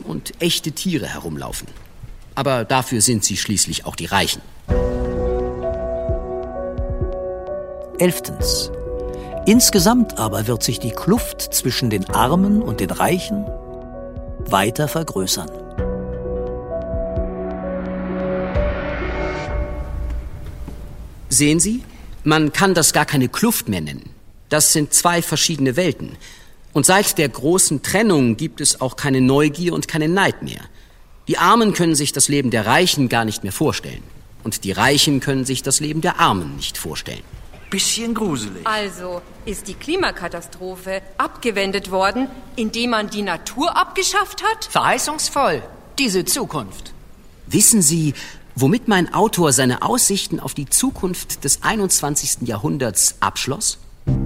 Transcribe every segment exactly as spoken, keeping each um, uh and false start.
und echte Tiere herumlaufen. Aber dafür sind sie schließlich auch die Reichen. Elftens. Insgesamt aber wird sich die Kluft zwischen den Armen und den Reichen weiter vergrößern. Sehen Sie, man kann das gar keine Kluft mehr nennen. Das sind zwei verschiedene Welten. Und seit der großen Trennung gibt es auch keine Neugier und keinen Neid mehr. Die Armen können sich das Leben der Reichen gar nicht mehr vorstellen. Und die Reichen können sich das Leben der Armen nicht vorstellen. Bisschen gruselig. Also ist die Klimakatastrophe abgewendet worden, indem man die Natur abgeschafft hat? Verheißungsvoll, diese Zukunft. Wissen Sie, womit mein Autor seine Aussichten auf die Zukunft des einundzwanzigsten Jahrhunderts abschloss?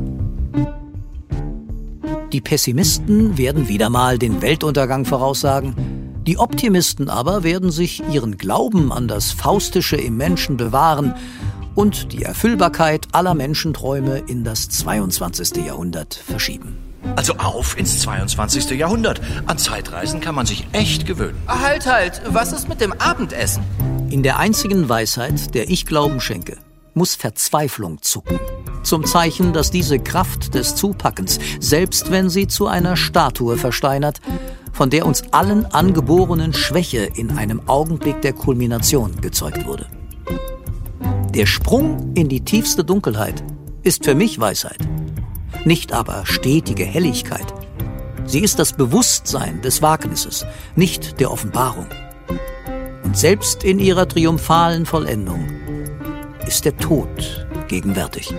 Die Pessimisten werden wieder mal den Weltuntergang voraussagen. Die Optimisten aber werden sich ihren Glauben an das Faustische im Menschen bewahren und die Erfüllbarkeit aller Menschenträume in das zweiundzwanzigste Jahrhundert verschieben. Also auf ins zweiundzwanzigste Jahrhundert. An Zeitreisen kann man sich echt gewöhnen. Halt, halt, was ist mit dem Abendessen? In der einzigen Weisheit, der ich Glauben schenke, muss Verzweiflung zucken. Zum Zeichen, dass diese Kraft des Zupackens, selbst wenn sie zu einer Statue versteinert, von der uns allen angeborenen Schwäche in einem Augenblick der Kulmination gezeugt wurde. Der Sprung in die tiefste Dunkelheit ist für mich Weisheit, nicht aber stetige Helligkeit. Sie ist das Bewusstsein des Wagnisses, nicht der Offenbarung. Und selbst in ihrer triumphalen Vollendung ist der Tod gegenwärtig.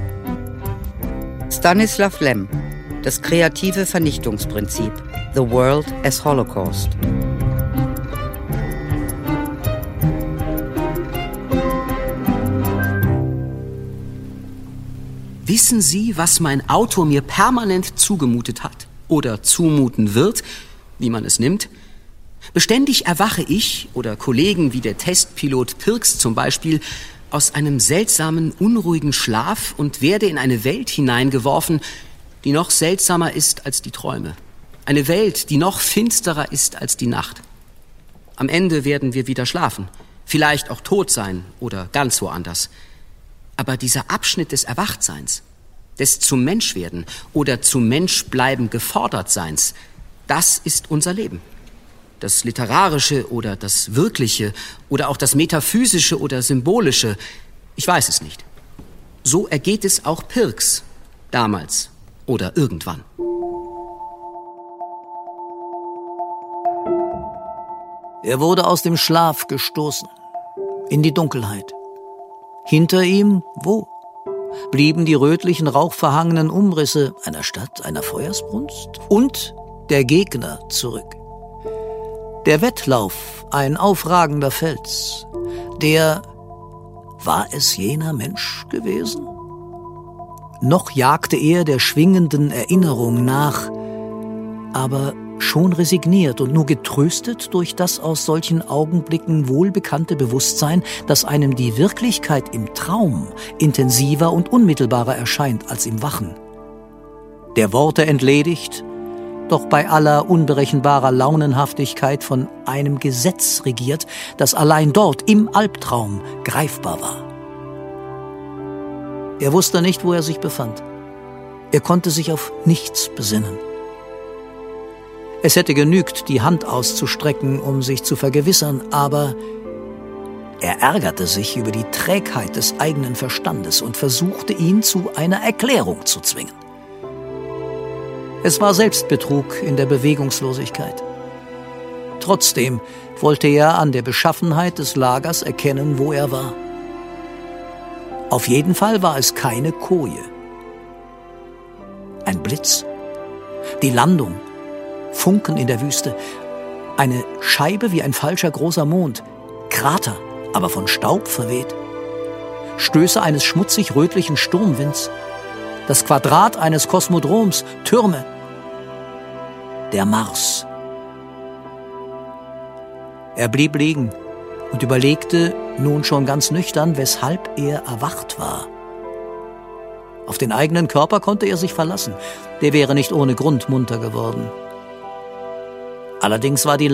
Stanislav Lem, das kreative Vernichtungsprinzip. The World as Holocaust. Wissen Sie, was mein Autor mir permanent zugemutet hat oder zumuten wird, wie man es nimmt? Beständig erwache ich oder Kollegen wie der Testpilot Pirks zum Beispiel aus einem seltsamen, unruhigen Schlaf und werde in eine Welt hineingeworfen, die noch seltsamer ist als die Träume. Eine Welt, die noch finsterer ist als die Nacht. Am Ende werden wir wieder schlafen, vielleicht auch tot sein oder ganz woanders. Aber dieser Abschnitt des Erwachtseins, des zum Menschwerden oder zum Menschbleiben Gefordertseins, das ist unser Leben. Das Literarische oder das Wirkliche oder auch das Metaphysische oder Symbolische, ich weiß es nicht. So ergeht es auch Pirks, damals oder irgendwann. Er wurde aus dem Schlaf gestoßen, in die Dunkelheit. Hinter ihm, wo? Blieben die rötlichen, rauchverhangenen Umrisse einer Stadt, einer Feuersbrunst und der Gegner zurück. Der Wettlauf, ein aufragender Fels, der, war es jener Mensch gewesen? Noch jagte er der schwingenden Erinnerung nach, aber schon resigniert und nur getröstet durch das aus solchen Augenblicken wohlbekannte Bewusstsein, dass einem die Wirklichkeit im Traum intensiver und unmittelbarer erscheint als im Wachen. Der Worte entledigt, doch bei aller unberechenbarer Launenhaftigkeit von einem Gesetz regiert, das allein dort im Albtraum greifbar war. Er wusste nicht, wo er sich befand. Er konnte sich auf nichts besinnen. Es hätte genügt, die Hand auszustrecken, um sich zu vergewissern, aber er ärgerte sich über die Trägheit des eigenen Verstandes und versuchte, ihn zu einer Erklärung zu zwingen. Es war Selbstbetrug in der Bewegungslosigkeit. Trotzdem wollte er an der Beschaffenheit des Lagers erkennen, wo er war. Auf jeden Fall war es keine Koje. Ein Blitz, die Landung, Funken in der Wüste, eine Scheibe wie ein falscher großer Mond, Krater, aber von Staub verweht, Stöße eines schmutzig-rötlichen Sturmwinds, das Quadrat eines Kosmodroms, Türme, der Mars. Er blieb liegen und überlegte nun schon ganz nüchtern, weshalb er erwacht war. Auf den eigenen Körper konnte er sich verlassen, der wäre nicht ohne Grund munter geworden. Allerdings war die